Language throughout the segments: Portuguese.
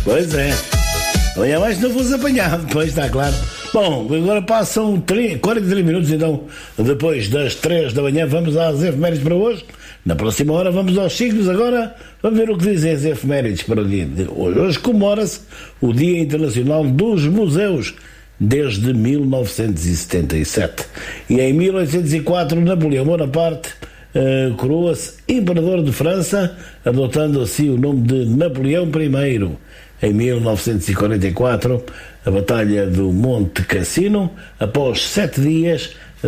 Pois é. Amanhã mais não fosse apanhado, pois está claro. Bom, agora passam 43 minutos, então, depois das 3 da manhã, vamos às efemérides para hoje. Na próxima hora vamos aos signos. Agora vamos ver o que dizem as efemérides para o dia de hoje. Hoje comemora-se o Dia Internacional dos Museus, desde 1977. E em 1804, Napoleão Bonaparte coroa-se Imperador de França, adotando assim o nome de Napoleão I. Em 1944, a Batalha do Monte Cassino, após 7 dias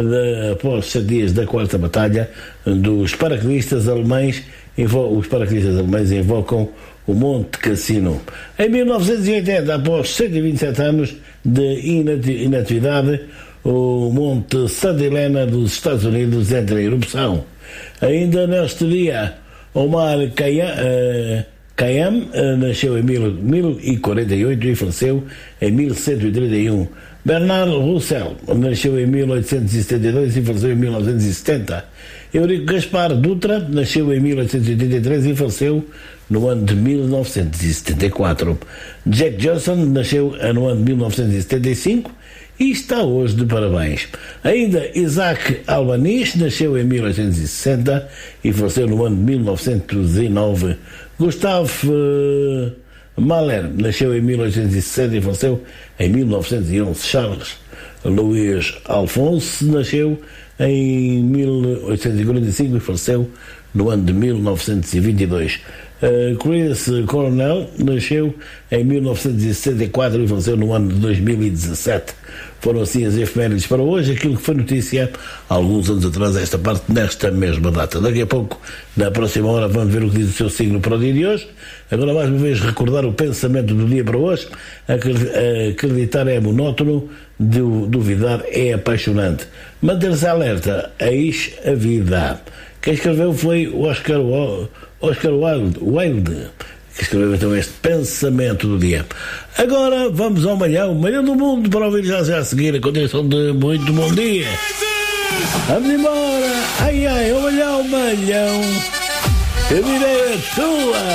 da quarta batalha dos paraquedistas alemães, os paraquedistas alemães invocam o Monte Cassino. Em 1980, após 127 anos de inatividade, o Monte Santa Helena dos Estados Unidos entra em erupção. Ainda neste dia, Omar Khayyam nasceu em 1048 e faleceu em 1131. Bernard Roussel nasceu em 1872 e faleceu em 1970. Eurico Gaspar Dutra nasceu em 1883 e faleceu no ano de 1974. Jack Johnson nasceu no ano de 1975 e está hoje de parabéns. Ainda Isaac Albeniz nasceu em 1860 e faleceu no ano de 1909. Gustave Mahler nasceu em 1860 e faleceu em 1911. Charles Louis Alphonse nasceu em 1845 e faleceu no ano de 1922. Chris Cornell nasceu em 1964 e faleceu no ano de 2017. Foram assim as efemérides para hoje, aquilo que foi notícia há alguns anos atrás, esta parte, nesta mesma data. Daqui a pouco, na próxima hora, vamos ver o que diz o seu signo para o dia de hoje. Agora, mais uma vez, recordar o pensamento do dia para hoje. Acreditar é monótono, duvidar é apaixonante. Manter-se alerta, eis a vida. Quem escreveu foi o Oscar Wilde, que escreveu então este pensamento do dia. Agora vamos ao Malhão do Mundo, para ouvir já a seguir a continuação de muito bom dia. Vamos embora. Ai, ai, o Malhão, eu direi a tua.